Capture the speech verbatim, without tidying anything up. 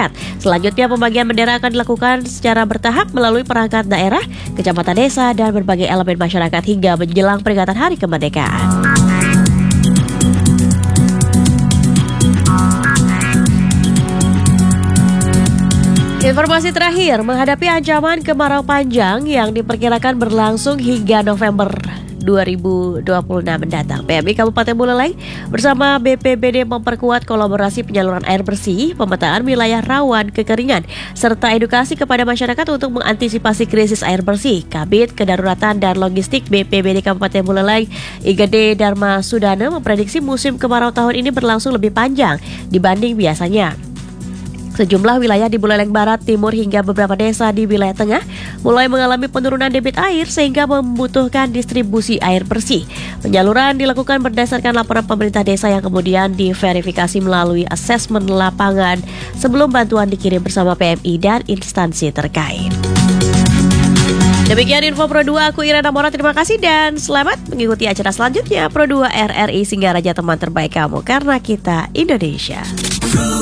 masyarakat. Selanjutnya pembagian bendera akan dilakukan secara bertahap melalui perangkat daerah, kecamatan, desa, dan berbagai elemen masyarakat hingga menjelang peringatan Hari Kemerdekaan. Informasi terakhir, menghadapi ancaman kemarau panjang yang diperkirakan berlangsung hingga November dua ribu dua puluh enam mendatang, P M I Kabupaten Buleleng bersama B P B D memperkuat kolaborasi penyaluran air bersih, pemetaan wilayah rawan kekeringan, serta edukasi kepada masyarakat untuk mengantisipasi krisis air bersih. Kabid Kedaruratan dan Logistik B P B D Kabupaten Buleleng, I G D Dharma Sudana, memprediksi musim kemarau tahun ini berlangsung lebih panjang dibanding biasanya. Sejumlah wilayah di Buleleng Barat, Timur, hingga beberapa desa di wilayah tengah mulai mengalami penurunan debit air sehingga membutuhkan distribusi air bersih. Penyaluran dilakukan berdasarkan laporan pemerintah desa yang kemudian diverifikasi melalui asesmen lapangan sebelum bantuan dikirim bersama P M I dan instansi terkait. Demikian info Pro dua, aku Irana Mora, terima kasih dan selamat mengikuti acara selanjutnya Pro dua R R I Singgaraja, teman terbaik kamu karena kita Indonesia.